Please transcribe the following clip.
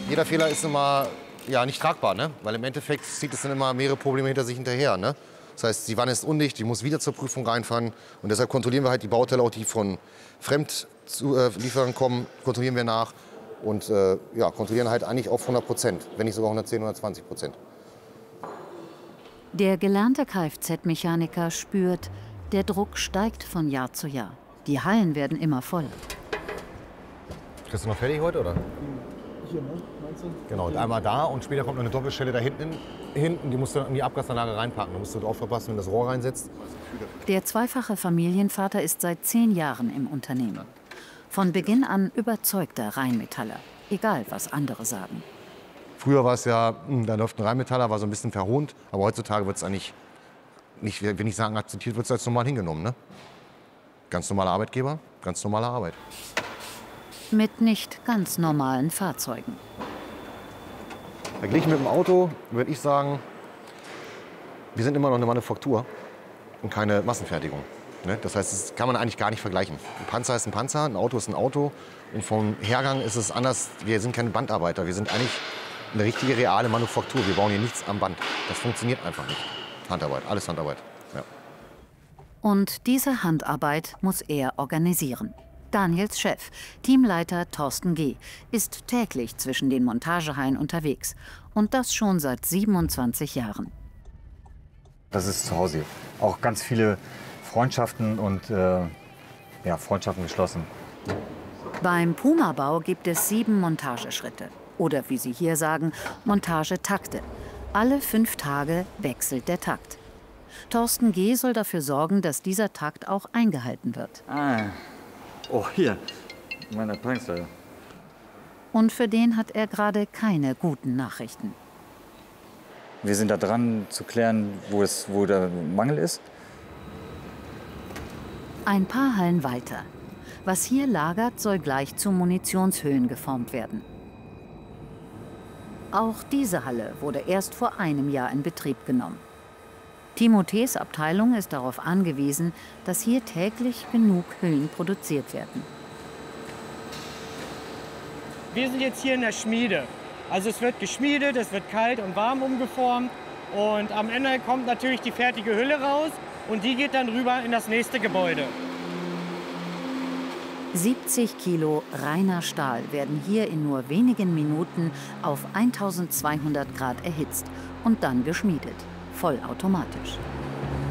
Jeder Fehler ist immer ja, nicht tragbar, ne? Weil im Endeffekt zieht es dann immer mehrere Probleme hinter sich hinterher. Ne? Das heißt, die Wanne ist undicht, die muss wieder zur Prüfung reinfahren. Und deshalb kontrollieren wir halt die Bauteile, auch die von Fremdlieferern kommen, kontrollieren wir nach. Und ja, kontrollieren halt eigentlich auf 100%, wenn nicht sogar 110, 120%. Der gelernte Kfz-Mechaniker spürt, der Druck steigt von Jahr zu Jahr. Die Hallen werden immer voller. Kriegst du noch fertig heute, oder? Hier, ne? Meinst du? Genau, und einmal da und später kommt noch eine Doppelstelle da hinten. Die musst du in die Abgasanlage reinpacken. Da musst du drauf verpassen, wenn du das Rohr reinsetzt. Der zweifache Familienvater ist seit 10 Jahren im Unternehmen. Von Beginn an überzeugter Rheinmetaller, egal was andere sagen. Früher war es ja, da läuft ein Rheinmetaller, war so ein bisschen verhohnt. Aber heutzutage wird es eigentlich, nicht, will ich sagen akzeptiert, wird es als normal hingenommen. Ne? Ganz normaler Arbeitgeber, ganz normale Arbeit. Mit nicht ganz normalen Fahrzeugen. Verglichen mit dem Auto würde ich sagen, wir sind immer noch eine Manufaktur und keine Massenfertigung. Ne? Das heißt, das kann man eigentlich gar nicht vergleichen. Ein Panzer ist ein Panzer, ein Auto ist ein Auto. Und vom Hergang ist es anders. Wir sind keine Bandarbeiter, wir sind eigentlich eine richtige, reale Manufaktur. Wir bauen hier nichts am Band. Das funktioniert einfach nicht. Handarbeit, alles Handarbeit. Ja. Und diese Handarbeit muss er organisieren. Daniels Chef, Teamleiter Thorsten G., ist täglich zwischen den Montagehallen unterwegs. Und das schon seit 27 Jahren. Das ist zu Hause. Auch ganz viele Freundschaften und ja, Freundschaften geschlossen. Beim Puma-Bau gibt es 7 Montageschritte. Oder wie sie hier sagen, Montagetakte. Alle 5 Tage wechselt der Takt. Thorsten G. soll dafür sorgen, dass dieser Takt auch eingehalten wird. Oh, hier, meine Tankstelle. Und für den hat er gerade keine guten Nachrichten. Wir sind da dran zu klären, wo der Mangel ist. Ein paar Hallen weiter. Was hier lagert, soll gleich zu Munitionshüllen geformt werden. Auch diese Halle wurde erst vor einem Jahr in Betrieb genommen. Timothees Abteilung ist darauf angewiesen, dass hier täglich genug Hüllen produziert werden. Wir sind jetzt hier in der Schmiede. Also es wird geschmiedet, es wird kalt und warm umgeformt. Und am Ende kommt natürlich die fertige Hülle raus und die geht dann rüber in das nächste Gebäude. 70 Kilo reiner Stahl werden hier in nur wenigen Minuten auf 1200 Grad erhitzt und dann geschmiedet, vollautomatisch.